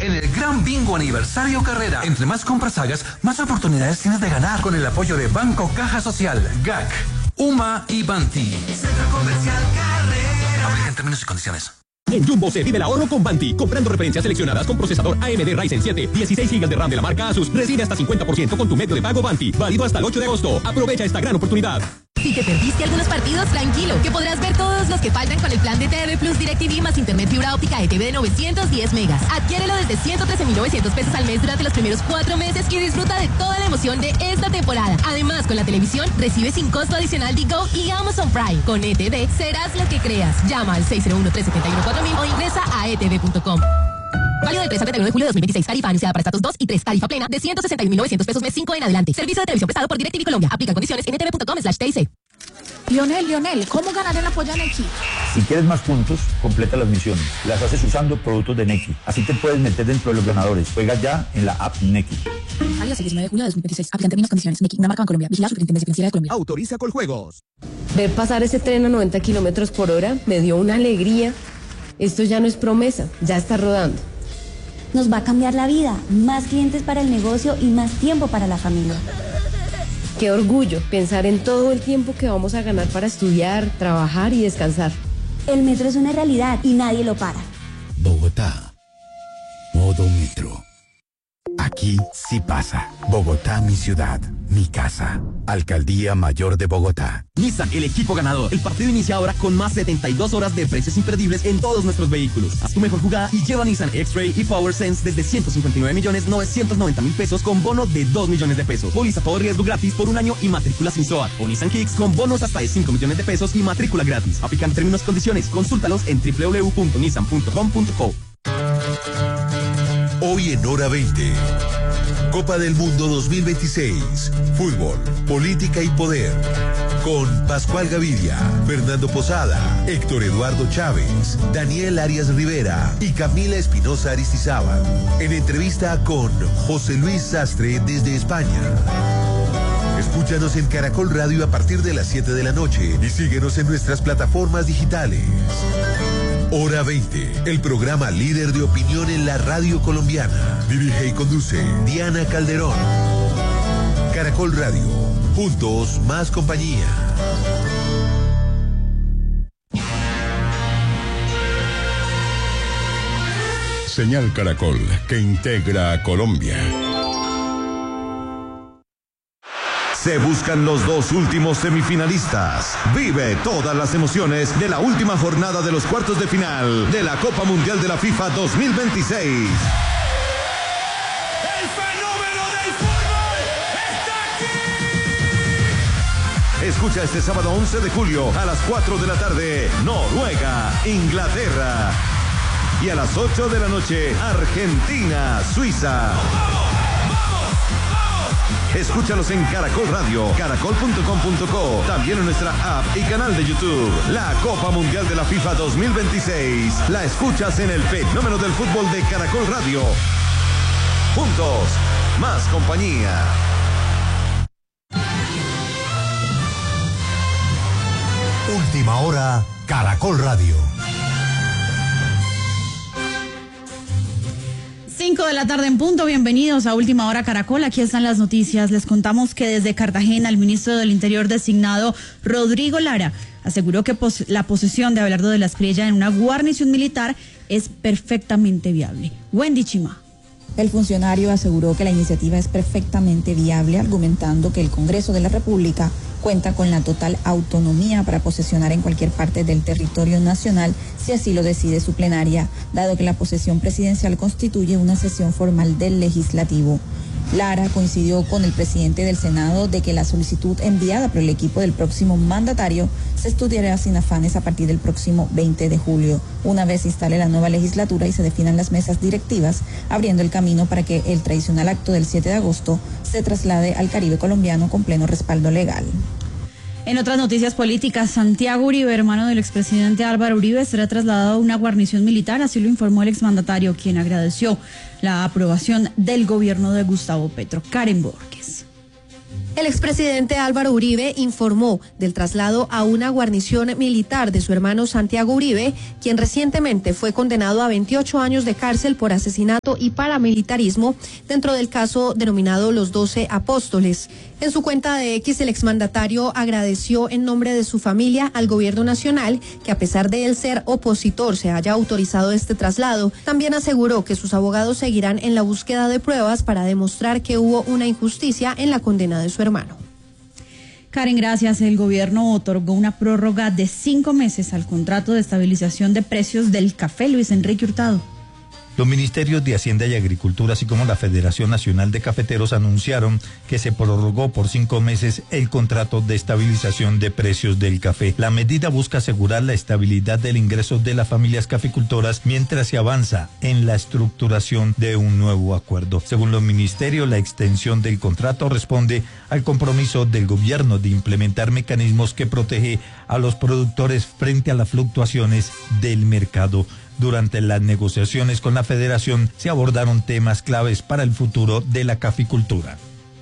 en el Gran Bingo Aniversario Carrera. Entre más compras hagas, más oportunidades tienes de ganar. Con el apoyo de Banco Caja Social, GAC, UMA y Banti. Centro Comercial Carrera. Aplica en términos y condiciones. En Jumbo se vive el ahorro con Banti. Comprando referencias seleccionadas con procesador AMD Ryzen 7, 16 GB de RAM de la marca Asus, recibe hasta 50% con tu medio de pago Banti. Válido hasta el 8 de agosto. Aprovecha esta gran oportunidad. Si te perdiste algunos partidos, tranquilo, que podrás ver todos los que faltan con el plan de TV Plus DirecTV más internet fibra óptica ETV de 910 megas. Adquiérelo desde 113.900 pesos al mes durante los primeros 4 meses y disfruta de toda la emoción de esta temporada. Además, con la televisión, recibe sin costo adicional Digo y Amazon Prime. Con ETV, serás lo que creas. Llama al 601-371-4000 o ingresa a etv.com. Válido del 3 al 31 de julio de 2026. Tarifa anunciada para estatus 2 y 3. Tarifa plena de 161.900 pesos mes 5 en adelante. Servicio de televisión prestado por DirecTV Colombia. Aplican condiciones en etv.com/TIC. Lionel, ¿cómo ganar el apoyo a Nequi? Si quieres más puntos, completa las misiones. Las haces usando productos de Nequi. Así te puedes meter dentro de los ganadores. Juega ya en la app Nequi. Válido el 19 de julio de 2026. Aplican términos y condiciones. Nequi, una marca en Colombia. Vigilado Superintendencia Financiera de Colombia. Autoriza Coljuegos. Ver pasar ese tren a 90 kilómetros por hora me dio una alegría. Esto ya no es promesa, ya está rodando. Nos va a cambiar la vida, más clientes para el negocio y más tiempo para la familia. Qué orgullo pensar en todo el tiempo que vamos a ganar para estudiar, trabajar y descansar. El metro es una realidad y nadie lo para. Bogotá, modo metro. Aquí sí pasa. Bogotá, mi ciudad, mi casa. Alcaldía Mayor de Bogotá. Nissan, el equipo ganador. El partido inicia ahora con más 72 horas de precios imperdibles en todos nuestros vehículos. Haz tu mejor jugada y lleva Nissan X-Ray y Power Sense desde 159.990.000 pesos con bono de 2 millones de pesos. Póliza todo riesgo gratis por un año y matrícula sin SOAT. O Nissan Kicks con bonos hasta de 5 millones de pesos y matrícula gratis. Aplican términos y condiciones. Consúltalos en www.nissan.com.co. Hoy en Hora 20. Copa del Mundo 2026. Fútbol, política y poder. Con Pascual Gaviria, Fernando Posada, Héctor Eduardo Chávez, Daniel Arias Rivera y Camila Espinosa Aristizábal. En entrevista con José Luis Sastre desde España. Escúchanos en Caracol Radio a partir de las 7 de la noche y síguenos en nuestras plataformas digitales. Hora 20, el programa líder de opinión en la radio colombiana. Dirige y conduce Diana Calderón. Caracol Radio, juntos más compañía. Señal Caracol, que integra a Colombia. Se buscan los 2 últimos semifinalistas. Vive todas las emociones de la última jornada de los cuartos de final de la Copa Mundial de la FIFA 2026. El fenómeno del fútbol está aquí. Escucha este sábado 11 de julio a las 4 de la tarde, Noruega, Inglaterra. Y a las 8 de la noche, Argentina, Suiza. Escúchalos en Caracol Radio, caracol.com.co, también en nuestra app y canal de YouTube. La Copa Mundial de la FIFA 2026. La escuchas en el fenómeno del fútbol de Caracol Radio. Juntos, más compañía. Última hora, Caracol Radio. 5 de la tarde en punto, bienvenidos a Última Hora Caracol, aquí están las noticias. Les contamos que desde Cartagena el ministro del Interior designado Rodrigo Lara aseguró que la posesión de Abelardo de la Espriella en una guarnición militar es perfectamente viable. Wendy Chima. El funcionario aseguró que la iniciativa es perfectamente viable, argumentando que el Congreso de la República cuenta con la total autonomía para posesionar en cualquier parte del territorio nacional si así lo decide su plenaria, dado que la posesión presidencial constituye una sesión formal del legislativo. Lara coincidió con el presidente del Senado de que la solicitud enviada por el equipo del próximo mandatario se estudiará sin afanes a partir del próximo 20 de julio, una vez se instale la nueva legislatura y se definan las mesas directivas, abriendo el camino para que el tradicional acto del 7 de agosto se traslade al Caribe colombiano con pleno respaldo legal. En otras noticias políticas, Santiago Uribe, hermano del expresidente Álvaro Uribe, será trasladado a una guarnición militar, así lo informó el exmandatario, quien agradeció la aprobación del gobierno de Gustavo Petro. Karen Borges. El expresidente Álvaro Uribe informó del traslado a una guarnición militar de su hermano Santiago Uribe, quien recientemente fue condenado a 28 años de cárcel por asesinato y paramilitarismo dentro del caso denominado Los 12 Apóstoles. En su cuenta de X, el exmandatario agradeció en nombre de su familia al gobierno nacional que, a pesar de él ser opositor, se haya autorizado este traslado. También aseguró que sus abogados seguirán en la búsqueda de pruebas para demostrar que hubo una injusticia en la condena de su hermano. Karen, gracias. El gobierno otorgó una prórroga de 5 meses al contrato de estabilización de precios del café. Luis Enrique Hurtado. Los ministerios de Hacienda y Agricultura, así como la Federación Nacional de Cafeteros, anunciaron que se prorrogó por 5 meses el contrato de estabilización de precios del café. La medida busca asegurar la estabilidad del ingreso de las familias caficultoras mientras se avanza en la estructuración de un nuevo acuerdo. Según los ministerios, la extensión del contrato responde al compromiso del gobierno de implementar mecanismos que protege a los productores frente a las fluctuaciones del mercado. Durante las negociaciones con la Federación se abordaron temas claves para el futuro de la caficultura.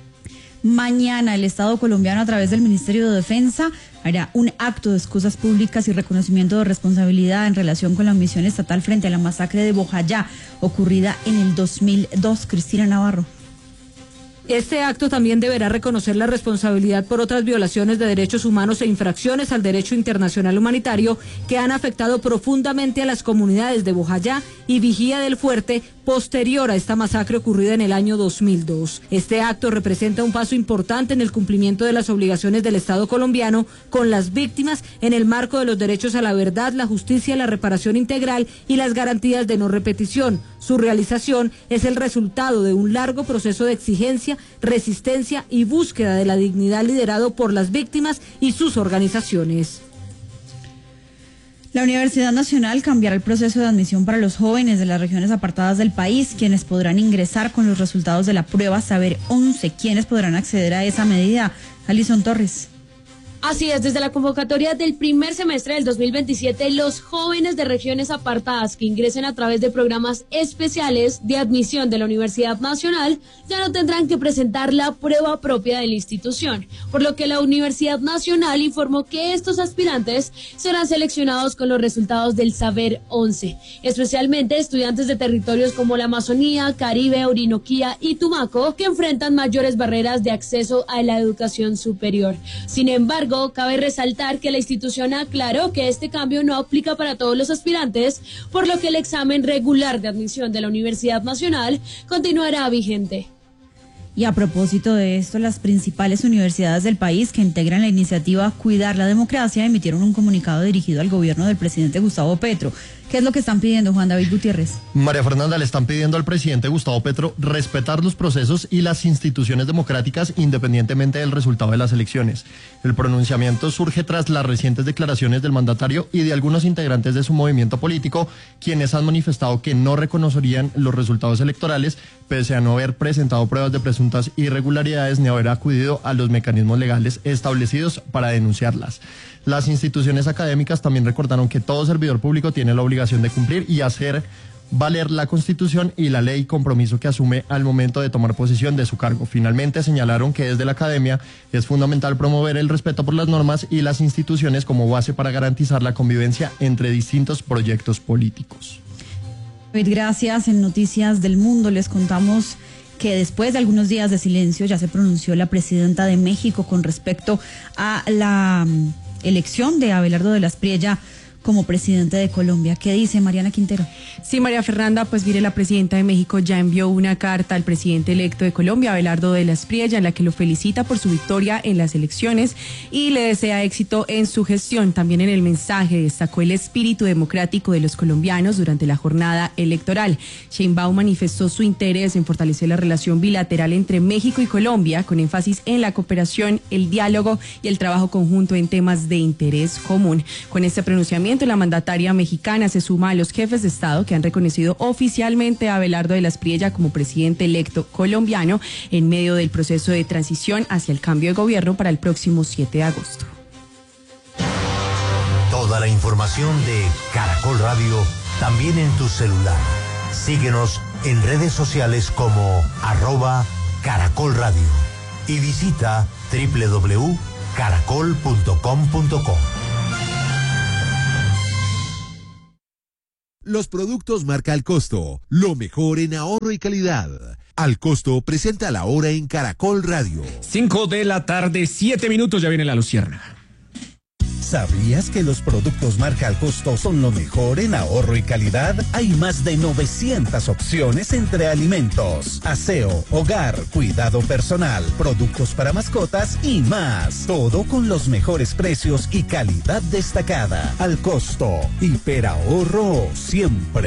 Mañana el Estado colombiano, a través del Ministerio de Defensa, hará un acto de excusas públicas y reconocimiento de responsabilidad en relación con la omisión estatal frente a la masacre de Bojayá, ocurrida en el 2002. Cristina Navarro. Este acto también deberá reconocer la responsabilidad por otras violaciones de derechos humanos e infracciones al derecho internacional humanitario que han afectado profundamente a las comunidades de Bojayá y Vigía del Fuerte posterior a esta masacre ocurrida en el año 2002. Este acto representa un paso importante en el cumplimiento de las obligaciones del Estado colombiano con las víctimas en el marco de los derechos a la verdad, la justicia, la reparación integral y las garantías de no repetición. Su realización es el resultado de un largo proceso de exigencia, resistencia y búsqueda de la dignidad liderado por las víctimas y sus organizaciones. La Universidad Nacional cambiará el proceso de admisión para los jóvenes de las regiones apartadas del país, quienes podrán ingresar con los resultados de la prueba Saber 11. ¿Quiénes podrán acceder a esa medida? Alison Torres. Así es, desde la convocatoria del primer semestre del 2027, los jóvenes de regiones apartadas que ingresen a través de programas especiales de admisión de la Universidad Nacional ya no tendrán que presentar la prueba propia de la institución, por lo que la Universidad Nacional informó que estos aspirantes serán seleccionados con los resultados del Saber 11, especialmente estudiantes de territorios como la Amazonía, Caribe, Orinoquía y Tumaco, que enfrentan mayores barreras de acceso a la educación superior. Sin embargo, cabe resaltar que la institución aclaró que este cambio no aplica para todos los aspirantes, por lo que el examen regular de admisión de la Universidad Nacional continuará vigente. Y a propósito de esto, las principales universidades del país que integran la iniciativa Cuidar la Democracia emitieron un comunicado dirigido al gobierno del presidente Gustavo Petro. ¿Qué es lo que están pidiendo, Juan David Gutiérrez? María Fernanda, le están pidiendo al presidente Gustavo Petro respetar los procesos y las instituciones democráticas independientemente del resultado de las elecciones. El pronunciamiento surge tras las recientes declaraciones del mandatario y de algunos integrantes de su movimiento político, quienes han manifestado que no reconocerían los resultados electorales, pese a no haber presentado pruebas de presuntas irregularidades ni haber acudido a los mecanismos legales establecidos para denunciarlas. Las instituciones académicas también recordaron que todo servidor público tiene la obligación de cumplir y hacer valer la Constitución y la ley, compromiso que asume al momento de tomar posesión de su cargo. Finalmente señalaron que desde la academia es fundamental promover el respeto por las normas y las instituciones como base para garantizar la convivencia entre distintos proyectos políticos. Gracias. En Noticias del Mundo les contamos que después de algunos días de silencio ya se pronunció la presidenta de México con respecto a la elección de Abelardo de la Espriella como presidente de Colombia. ¿Qué dice Mariana Quintero? Sí, María Fernanda, pues mire, la presidenta de México ya envió una carta al presidente electo de Colombia, Abelardo de la Espriella, en la que lo felicita por su victoria en las elecciones y le desea éxito en su gestión. También en el mensaje destacó el espíritu democrático de los colombianos durante la jornada electoral. Sheinbaum manifestó su interés en fortalecer la relación bilateral entre México y Colombia, con énfasis en la cooperación, el diálogo y el trabajo conjunto en temas de interés común. Con este pronunciamiento, la mandataria mexicana se suma a los jefes de Estado que han reconocido oficialmente a Abelardo de la Espriella como presidente electo colombiano en medio del proceso de transición hacia el cambio de gobierno para el próximo 7 de agosto. Toda la información de Caracol Radio también en tu celular. Síguenos en redes sociales como @Caracol Radio y visita www.caracol.com.co. Los productos marca Al Costo, lo mejor en ahorro y calidad. Al Costo presenta la hora en Caracol Radio. 5 de la tarde, 7 minutos, ya viene la luciérnaga. ¿Sabías que los productos marca Al Costo son lo mejor en ahorro y calidad? Hay más de 900 opciones entre alimentos, aseo, hogar, cuidado personal, productos para mascotas y más. Todo con los mejores precios y calidad destacada. Al Costo, hiperahorro siempre.